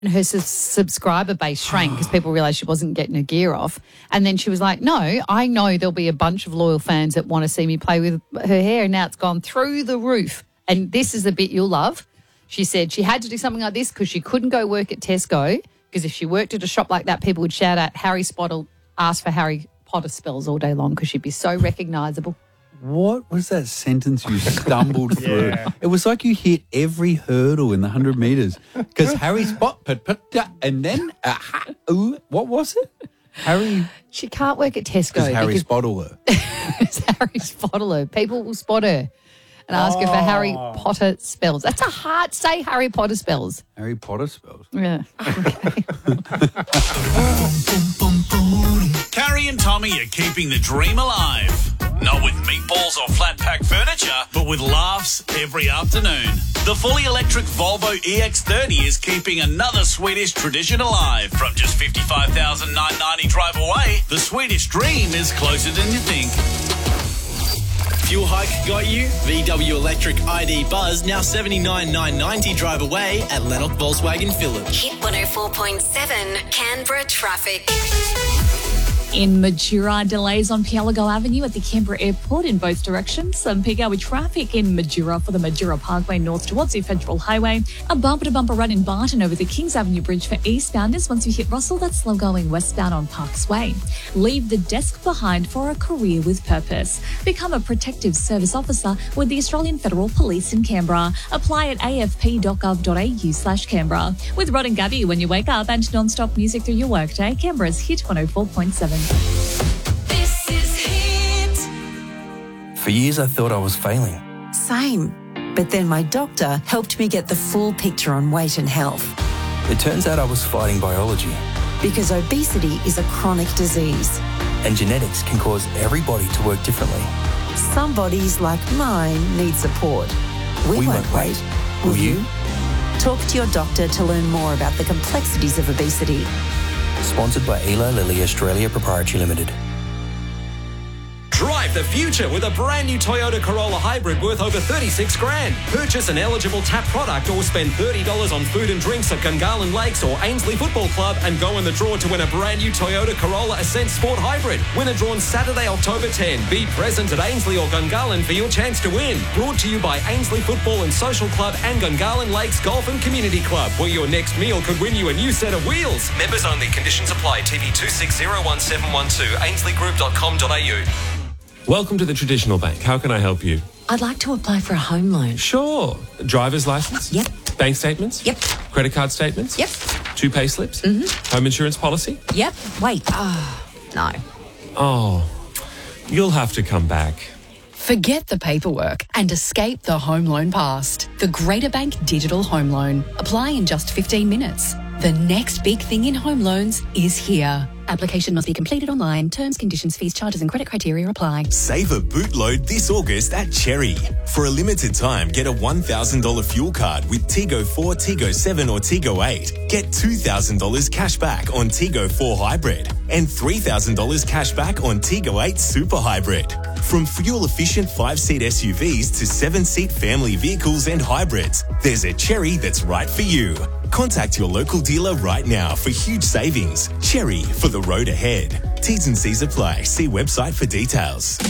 And her subscriber base shrank because people realised she wasn't getting her gear off. And then she was like, no, I know there'll be a bunch of loyal fans that want to see me play with her hair. And now it's gone through the roof. And this is the bit you'll love. She said she had to do something like this because she couldn't go work at Tesco, because if she worked at a shop like that, people would shout out Harry Spottle, ask for Harry Potter spells all day long because she'd be so recognisable. What was that sentence you stumbled through? It was like you hit every hurdle in the 100 metres. Because Harry and then, what was it? Harry... She can't work at Tesco. Harry Spottle her. It's Harry Spottle her. People will spot her and ask her for Harry Potter spells. That's a hard say, Harry Potter spells. Harry Potter spells? Yeah. Okay. Carrie and Tommy are keeping the dream alive. Not with meatballs or flat pack furniture, but with laughs every afternoon. The fully electric Volvo EX30 is keeping another Swedish tradition alive. From just $55,990 drive away, the Swedish dream is closer than you think. Fuel hike got you? VW Electric ID Buzz now $79,990 drive away at Lennox Volkswagen Phillip. Hit 104.7 Canberra traffic. In Majura, delays on Pielago Avenue at the Canberra Airport in both directions. Some peak hour traffic in Majura for the Majura Parkway north towards the Federal Highway. A bumper-to-bumper run in Barton over the Kings Avenue Bridge for eastbounders. Once you hit Russell, that's slow going westbound on Parks Way. Leave the desk behind for a career with purpose. Become a protective service officer with the Australian Federal Police in Canberra. Apply at afp.gov.au/Canberra. With Rod and Gabby when you wake up and non-stop music through your workday, Canberra's Hit 104.7. This is Hit. For years, I thought I was failing. Same. But then my doctor helped me get the full picture on weight and health. It turns out I was fighting biology. Because obesity is a chronic disease. And genetics can cause every body to work differently. Some bodies, like mine, need support. We won't wait. Will you? Talk to your doctor to learn more about the complexities of obesity. Sponsored by Eli Lilly Australia Proprietary Limited. Drive the future with a brand new Toyota Corolla Hybrid worth over $36 grand. Purchase an eligible TAP product or spend $30 on food and drinks at Gungahlin Lakes or Ainsley Football Club and go in the draw to win a brand new Toyota Corolla Ascent Sport Hybrid. Winner drawn Saturday, October 10. Be present at Ainsley or Gungahlin for your chance to win. Brought to you by Ainsley Football and Social Club and Gungahlin Lakes Golf and Community Club, where your next meal could win you a new set of wheels. Members only. Conditions apply. TV 26011712. AinsleyGroup.com.au. Welcome to the Traditional Bank. How can I help you? I'd like to apply for a home loan. Sure. Driver's license? Yep. Bank statements? Yep. Credit card statements? Yep. 2 pay slips? Mm-hmm. Home insurance policy? Yep. Wait. No. Oh, you'll have to come back. Forget the paperwork and escape the home loan past. The Greater Bank Digital Home Loan. Apply in just 15 minutes. The next big thing in home loans is here. Application must be completed online. Terms, conditions, fees, charges and credit criteria apply. Save a bootload this August at Cherry. For a limited time, get a $1,000 fuel card with Tigo 4, Tigo 7 or Tigo 8. Get $2,000 cash back on Tigo 4 Hybrid and $3,000 cash back on Tigo 8 Super Hybrid. From fuel-efficient 5-seat SUVs to 7-seat family vehicles and hybrids, there's a Cherry that's right for you. Contact your local dealer right now for huge savings. Cherry, for the road ahead. T's and C's apply. See website for details.